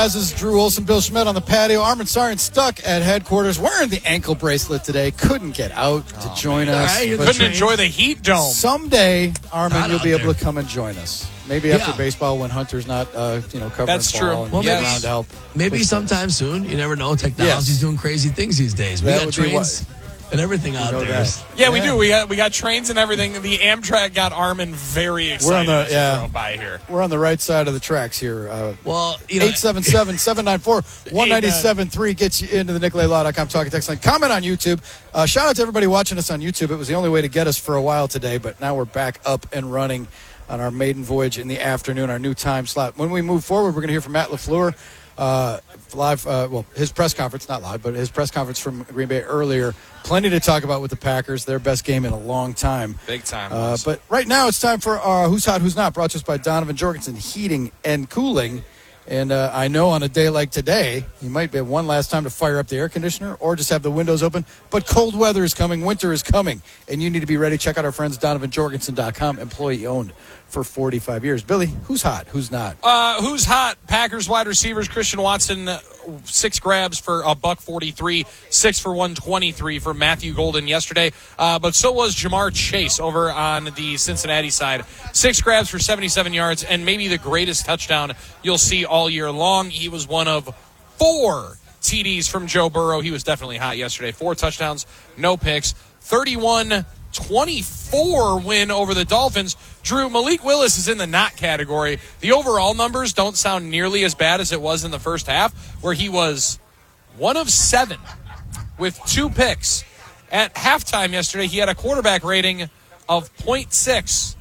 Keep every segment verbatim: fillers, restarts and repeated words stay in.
As is Drew Olson, Bill Schmidt on the patio. Armin Sargent stuck at headquarters wearing the ankle bracelet today. Couldn't get out to oh, join man. us. Right, couldn't trained. enjoy the heat dome. Someday, Armin, Not you'll be there. able to come and join us. Maybe after yeah. baseball when Hunter's not, uh, you know, covering That's ball true. and Well, getting maybe- around to help. Maybe push sometime things. soon. You never know. Technology's Yes. doing crazy things these days. We That got would be trains and everything out know there. that. Yeah, we Yeah. do. We got we got trains and everything. The Amtrak got Armin very excited We're on the- as he yeah. drove by here. We're on the right side of the tracks here. Uh, Well, you know, eight seven seven, seven nine four, one nine seven three gets you into the Nicolay Law dot com talking text line. Comment on YouTube. Uh, shout out to everybody watching us on YouTube. It was the only way to get us for a while today, but now we're back up and running on our maiden voyage in the afternoon, our new time slot. When we move forward, we're going to hear from Matt LaFleur, uh, live, uh, well, his press conference, not live, but his press conference from Green Bay earlier. Plenty to talk about with the Packers, their best game in a long time. Big time. Uh, but right now it's time for uh, Who's Hot, Who's Not, brought to us by Donovan Jorgensen Heating and Cooling. And uh, I know on a day like today, you might be one last time to fire up the air conditioner or just have the windows open. But cold weather is coming. Winter is coming. And you need to be ready. Check out our friends, Donovan Jorgensen dot com, employee owned for forty-five years. Billy, who's hot? Who's not? Uh, who's hot? Packers wide receivers, Christian Watson, uh, six grabs for a buck forty-three, six for one twenty-three for Matthew Golden yesterday. Uh, but so was Jamar Chase over on the Cincinnati side. Six grabs for seventy-seven yards and maybe the greatest touchdown you'll see all year long. He was one of four T Ds from Joe Burrow. He was definitely hot yesterday. Four touchdowns, no picks. thirty-one twenty-four win over the Dolphins. Drew, Malik Willis is in the not category. The overall numbers don't sound nearly as bad as it was in the first half, where he was one of seven with two picks. At halftime yesterday, he had a quarterback rating of point six.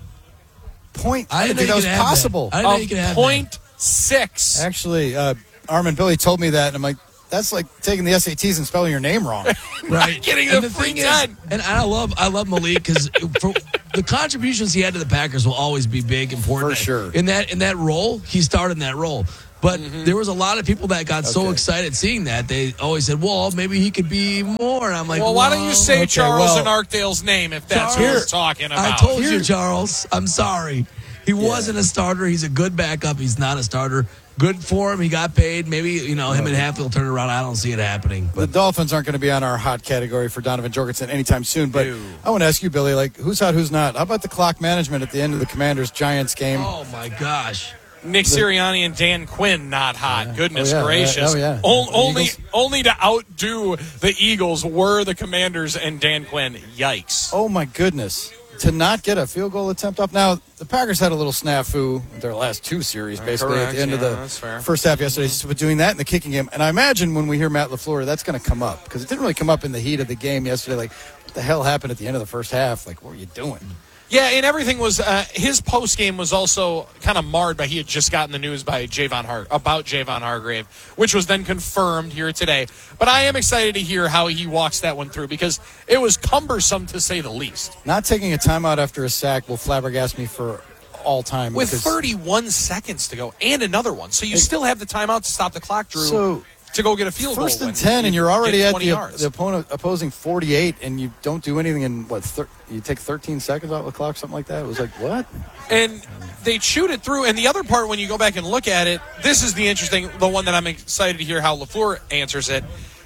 Point. I didn't think know that you was could have possible. that. I didn't know Of you could have point six. Actually, uh, Armin Billy told me that, and I'm like, that's like taking the S A Ts and spelling your name wrong. that. Right. Getting And the the free thing is, ten. and I love, I love Malik because the contributions he had to the Packers will always be big, important. For sure. In that in that role, he started in that role. But Mm-hmm. there was a lot of people that got so Okay. excited seeing that. They always said, well, maybe he could be more. And I'm like, Well, why don't you say okay, Charles well- and Arkdale's name if that's Charles- what we're talking about? I told Here- you, Charles. I'm sorry. He wasn't a starter. He's a good backup. He's not a starter. Good for him. He got paid. Maybe, you know, him and Hatfield will turn it around. I don't see it happening. The Dolphins aren't going to be on our hot category for Donovan Jorgensen anytime soon. But No. I want to ask you, Billy, like, who's hot, who's not? How about the clock management at the end of the Commanders-Giants game? Oh, my gosh. Nick Sirianni and Dan Quinn not hot. Goodness Oh, yeah. gracious. Oh, yeah. O- The only Eagles? only to outdo the Eagles were the Commanders and Dan Quinn. Yikes. Oh, my goodness. To not get a field goal attempt off. Now, the Packers had a little snafu in their last two series, basically, correct. at the end of Yeah, the that's fair. first half yesterday. So with doing that in the kicking game. And I imagine when we hear Matt LaFleur, that's going to come up. Because it didn't really come up in the heat of the game yesterday. Like, what the hell happened at the end of the first half? Like, what were you doing? Yeah, and everything was uh, his post game was also kind of marred by he had just gotten the news by Javon Har- about Javon Hargrave, which was then confirmed here today. But I am excited to hear how he walks that one through because it was cumbersome to say the least. Not taking a timeout after a sack will flabbergast me for all time. With because- thirty-one seconds to go and another one, so you still have the timeout to stop the clock, Drew, So, to go get a field goal. First and when ten, and you you're already get at twenty the, yards. the opponent opposing forty-eight, and you don't do anything in what? Thir- you take thirteen seconds off the clock, something like that. It was like what? And they chewed it through. And the other part, when you go back and look at it, this is the interesting, the one that I'm excited to hear how LaFleur answers it.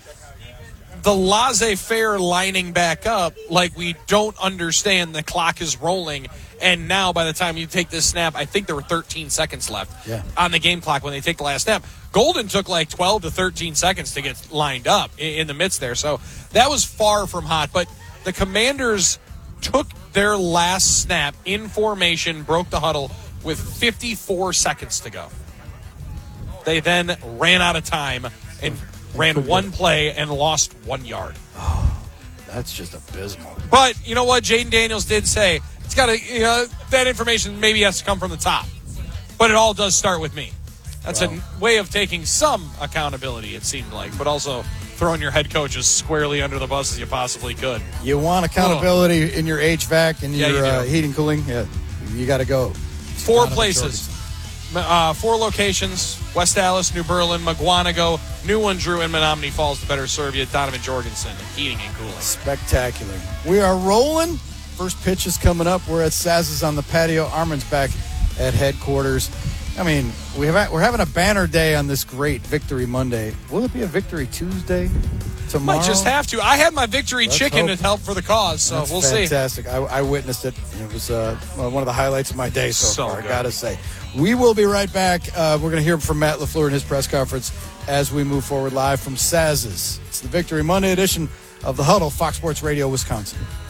The laissez-faire lining back up, like we don't understand the clock is rolling. And now by the time you take this snap, I think there were thirteen seconds left Yeah. on the game clock when they take the last snap. Golden took like twelve to thirteen seconds to get lined up in, in the midst there. So that was far from hot. But the Commanders took their last snap in formation, broke the huddle with fifty-four seconds to go. They then ran out of time and ran one play and lost one yard. That's just abysmal. But you know what? Jaden Daniels did say it's got to. You know, that information maybe has to come from the top, but it all does start with me. That's Wow. a way of taking some accountability. It seemed like, but also throwing your head coach as squarely under the bus as you possibly could. You want accountability in your H V A C and Yeah, your you do. uh, heating, cooling. Yeah, you got to go. Four Donovan places, uh, four locations: West Allis, New Berlin, Mugwanago, New One, Drew, and Menominee Falls to better serve you. Donovan Jorgensen, heating and cooling. Spectacular. We are rolling. First pitch is coming up. We're at Saz's on the patio. Armin's back at headquarters. I mean, we have we're having a banner day on this great Victory Monday. Will it be a Victory Tuesday tomorrow? Might just have to. I had my victory Let's chicken hope. to help for the cause, so That's we'll see. fantastic. I, I witnessed it. It was uh, one of the highlights of my day so, So far, I good. got to say. We will be right back. Uh, we're going to hear from Matt LaFleur in his press conference as we move forward live from Saz's. It's the Victory Monday edition of The Huddle, Fox Sports Radio, Wisconsin.